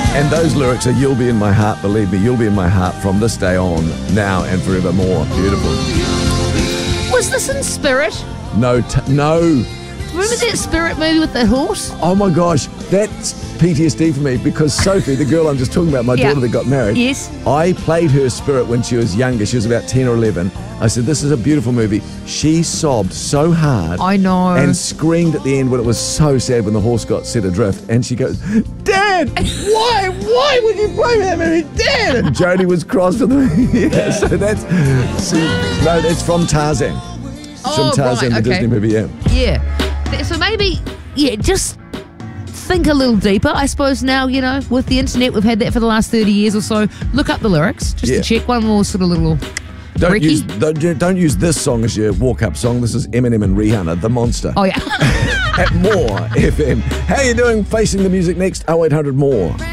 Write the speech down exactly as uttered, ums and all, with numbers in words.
And those lyrics are, you'll be in my heart, believe me, you'll be in my heart from this day on, now and forevermore. Beautiful. Was this in Spirit? No, t- no. Remember that Spirit movie with the horse? Oh my gosh, that's P T S D for me, because Sophie, the girl I'm just talking about, my Yeah. daughter that got married, Yes. I played her Spirit when she was younger. She was about ten or eleven. I said, this is a beautiful movie. She sobbed so hard. I know. And screamed at the end when it was so sad when the horse got set adrift. And she goes, Dad, why? Why would you play that movie, Dad? And Jodie was cross with me. Yeah, so that's, see, no, that's from Tarzan. It's Oh, from Tarzan, right, the okay. Disney movie, yeah. Yeah. So maybe, yeah, just think a little deeper. I suppose now, you know, with the internet, we've had that for the last thirty years or so. Look up the lyrics just Yeah. to check one more sort of little Don't Ricky? use, don't, don't use this song as your walk-up song. This is Eminem and Rihanna, The Monster. Oh, yeah. At More F M. How you doing? Facing the music next, oh eight hundred more.